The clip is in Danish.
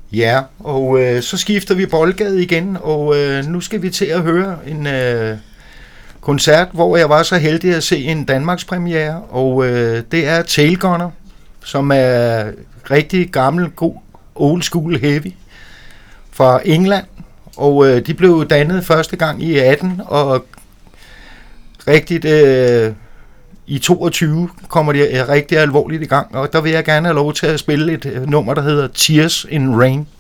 Ja, og så skifter vi boldgade igen, og nu skal vi til at høre en koncert, hvor jeg var så heldig at se en Danmarks premiere, og det er Tailgunner, som er rigtig gammel, god old school heavy fra England, og de blev dannet første gang i 18, og rigtigt i 22 kommer de rigtig alvorligt i gang, og der vil jeg gerne have lov til at spille et nummer, der hedder Tears in Rain.